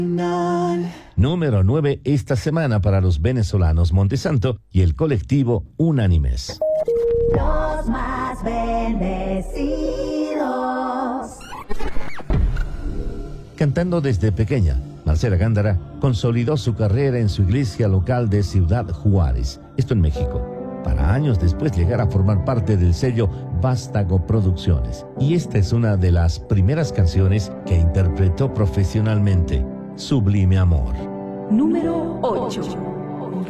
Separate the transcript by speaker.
Speaker 1: Número 9 esta semana para los venezolanos Montesanto y el colectivo Unánimes.
Speaker 2: Los más bendecidos.
Speaker 1: Cantando desde pequeña, Marcela Gándara consolidó su carrera en su iglesia local de Ciudad Juárez, esto en México, para años después llegar a formar parte del sello Vástago Producciones. Y esta es una de las primeras canciones que interpretó profesionalmente, Sublime Amor.
Speaker 2: Número 8.